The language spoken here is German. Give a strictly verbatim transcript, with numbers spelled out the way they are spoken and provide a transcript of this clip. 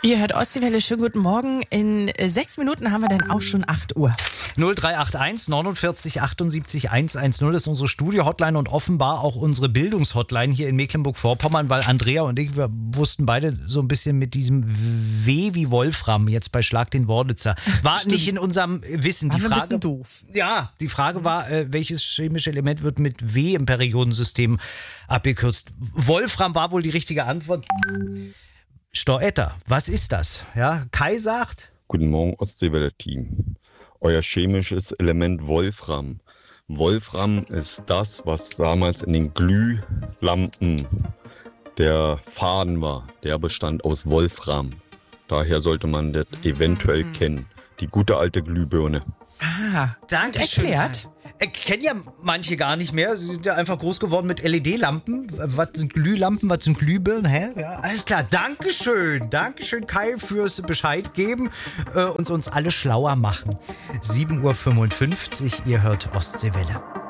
Ihr hört Ostseewelle, schönen guten Morgen. In äh, sechs Minuten haben wir dann auch schon acht Uhr. null drei acht eins neunundvierzig achtundsiebzig hundertzehn ist unsere Studio-Hotline und offenbar auch unsere Bildungshotline hier in Mecklenburg-Vorpommern, weil Andrea und ich, wir wussten beide so ein bisschen mit diesem W wie Wolfram jetzt bei Schlag den Worditzer. War Stimmt. nicht in unserem Wissen. Die War ein Frage, bisschen doof. Ja, die Frage war, äh, welches chemische Element wird mit W im Periodensystem abgekürzt? Wolfram war wohl die richtige Antwort. Stoetter, was ist das? Ja, Kai sagt... Guten Morgen, Ostseewelle-Team. Euer chemisches Element Wolfram. Wolfram ist das, was damals in den Glühlampen der Faden war. Der bestand aus Wolfram. Daher sollte man das eventuell kennen. Die gute alte Glühbirne. Ah, Danke gut erklärt. Äh, kennen ja manche gar nicht mehr. Sie sind ja einfach groß geworden mit L E D-Lampen. Was sind Glühlampen, was sind Glühbirnen? Hä? Ja, alles klar. Dankeschön. Dankeschön, Kai, fürs Bescheid geben äh, und uns alle schlauer machen. sieben Uhr fünfundfünfzig, ihr hört Ostseewelle.